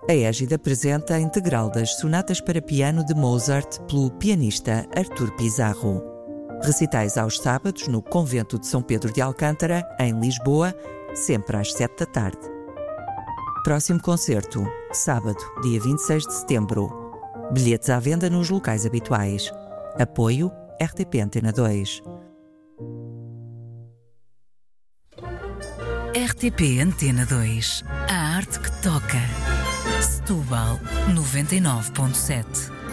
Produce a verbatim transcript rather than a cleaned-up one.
A Égide apresenta a integral das sonatas para piano de Mozart pelo pianista Artur Pizarro. Recitais aos sábados no Convento de São Pedro de Alcântara, em Lisboa, sempre às sete da tarde. Próximo concerto, sábado, dia vinte e seis de setembro. Bilhetes à venda nos locais habituais. Apoio R T P Antena dois. R T P Antena dois. A arte que toca. Setúbal noventa e nove ponto sete.